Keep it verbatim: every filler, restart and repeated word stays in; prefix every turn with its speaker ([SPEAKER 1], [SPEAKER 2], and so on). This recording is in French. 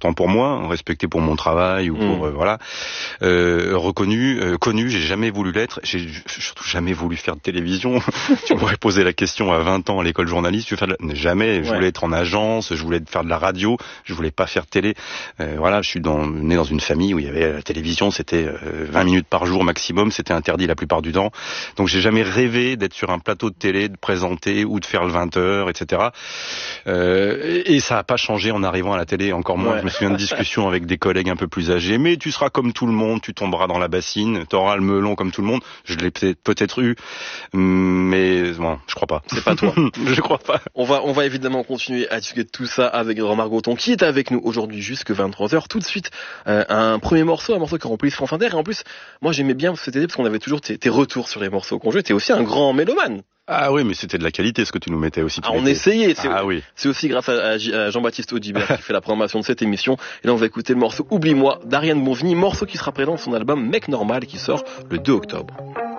[SPEAKER 1] important pour moi, respecté pour mon travail ou pour, mmh. euh, voilà, euh, reconnu, euh, connu, j'ai jamais voulu l'être, j'ai surtout jamais voulu faire de télévision. Tu m'aurais posé la question à vingt ans à l'école journaliste, tu veux faire de la... Jamais, je ouais. voulais être en agence, je voulais faire de la radio, je voulais pas faire de télé. Euh, voilà, je suis dans, né dans une famille où il y avait la télévision, c'était euh, vingt minutes par jour maximum, c'était interdit la plupart du temps. Donc j'ai jamais rêvé d'être sur un plateau de télé, de présenter ou de faire le vingt heures, et cetera. Euh, et ça a pas changé en arrivant à la télé, encore moins. Ouais. Je me souviens de discussions avec des collègues un peu plus âgés. Mais tu seras comme tout le monde, tu tomberas dans la bassine, t'auras le melon comme tout le monde. Je l'ai peut-être, peut-être eu, mais bon, je crois pas.
[SPEAKER 2] C'est pas toi.
[SPEAKER 1] Je crois pas.
[SPEAKER 2] On va, on va évidemment continuer à discuter de tout ça avec Romain Margoton, qui est avec nous aujourd'hui jusque vingt-trois heures. Tout de suite, euh, un premier morceau, un morceau qui remplit France Inter. Et en plus, moi j'aimais bien cette idée parce qu'on avait toujours tes, tes retours sur les morceaux qu'on jouait. T'es aussi un grand mélomane.
[SPEAKER 1] Ah oui, mais c'était de la qualité ce que tu nous mettais aussi.
[SPEAKER 2] Ah, on essayait. C'est,
[SPEAKER 1] ah oui.
[SPEAKER 2] C'est aussi grâce à, à Jean-Baptiste Audibert qui fait la programmation de cette émission. Et là, on va écouter le morceau Oublie-moi d'Ariane Bonvigny, morceau qui sera présent dans son album Mec Normal qui sort le deux octobre.